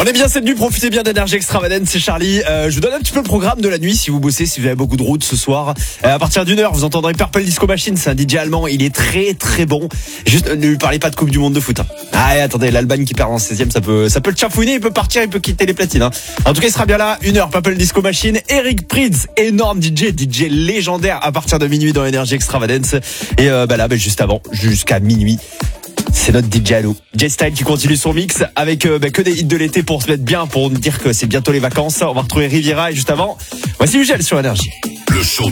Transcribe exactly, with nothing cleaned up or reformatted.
On est bien cette nuit, profitez bien d'Énergie Extravagance, c'est Charlie. Euh, je vous donne un petit peu le programme de la nuit si vous bossez, si vous avez beaucoup de routes ce soir. Euh, à partir d'une heure, vous entendrez Purple Disco Machine, c'est un D J allemand, il est très très bon. Juste ne lui parlez pas de Coupe du Monde de foot. Hein. Ah attendez, l'Allemagne qui perd en seizième, ça peut ça peut le chafouiner, il peut partir, il peut quitter les platines. Hein. En tout cas, il sera bien là, une heure, Purple Disco Machine. Eric Prydz, énorme D J, D J légendaire à partir de minuit dans Énergie Extravagance. Et euh, bah là, bah, juste avant, jusqu'à minuit. C'est notre D J à nous. J-Style qui continue son mix avec euh, bah, que des hits de l'été pour se mettre bien, pour nous dire que c'est bientôt les vacances. On va retrouver Riviera et juste avant, voici Ugel sur Énergie. Le show